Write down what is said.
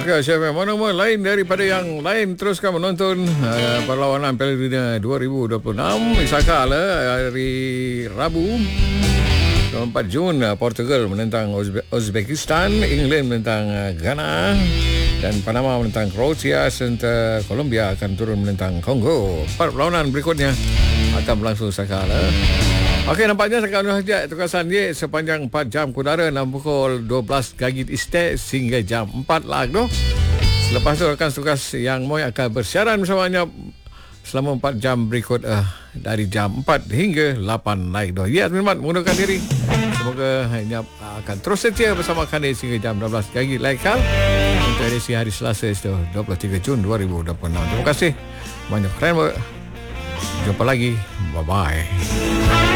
Melaka siapa mana lain daripada yang lain. Teruskan menonton perlawanan Piala Dunia 2026 Isakala hari Rabu 4 Jun. Portugal menentang Uzbekistan, England menentang Ghana dan Panama menentang Kroasia, serta Colombia akan turun menentang Kongo. Perlawanan berikutnya akan berlangsung Isakala. Okey, nampaknya sekarang saja tugasan dia sepanjang 4 jam udara dalam pukul 12 Gagit Istek sehingga jam 4 lah tu. Selepas tu rakan tugas yang Moy akan bersiaran bersamanya selama 4 jam berikut dari jam 4 hingga 8 naik tu. Ya, teman-teman, mengundurkan diri. Semoga hanya akan terus setia bersama kami sehingga jam 12 Gagit Laikal untuk edisi hari Selasa itu 23 Jun 2026. Terima kasih. Banyak keren. Jumpa lagi. Bye-bye.